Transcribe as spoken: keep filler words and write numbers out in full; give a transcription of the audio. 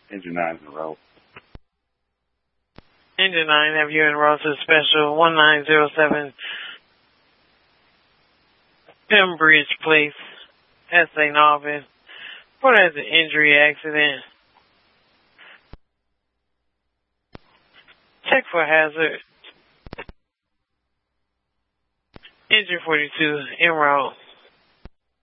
Engine nine in a row. Engine nine, have you enrolled to the special one nine zero seven Pembridge Place, at Saint Albans. What is an injury accident? Check for hazard. Engine forty-two, enroll.